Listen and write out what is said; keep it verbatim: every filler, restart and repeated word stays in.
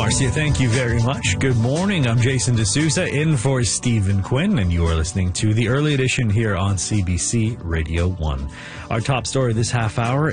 Marcia, thank you very much. Good morning. I'm Jason D'Souza in for Stephen Quinn, and you are listening to the early edition here on C B C Radio one. Our top story this half hour